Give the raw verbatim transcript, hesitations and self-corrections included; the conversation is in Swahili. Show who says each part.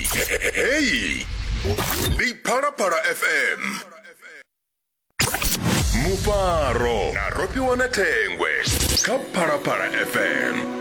Speaker 1: Hey, di Para Para F M. Mufaro na Ropi Wanatengwe. Ka Para Para F M.